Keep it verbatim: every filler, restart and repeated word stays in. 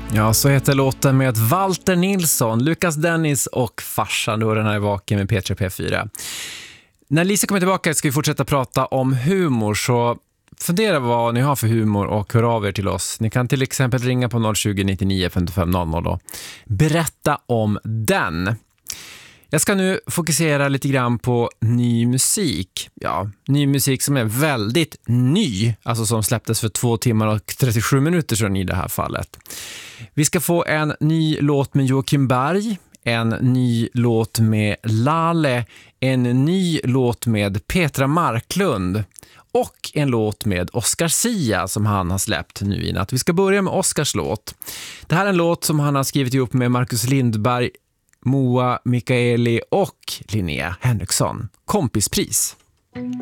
Ja, så heter låten med Walter Nilsson, Lukas Dennis och farsan då den här vaken med P tre P fyra. När Lisa kommer tillbaka ska vi fortsätta prata om humor, så fundera vad ni har för humor och hör av er till oss. Ni kan till exempel ringa på noll tjugo, nittionio, femtiofem noll noll och berätta om den. Jag ska nu fokusera lite grann på ny musik. Ja, ny musik som är väldigt ny, alltså som släpptes för två timmar och trettiosju minuter sedan i det här fallet. Vi ska få en ny låt med Joakim Berg, en ny låt med Lale, en ny låt med Petra Marklund och en låt med Oscar Sia som han har släppt nu i natt. Vi ska börja med Oscars låt. Det här är en låt som han har skrivit ihop med Marcus Lindberg, Moa Mikaeli och Linnea Henriksson. Kompispris.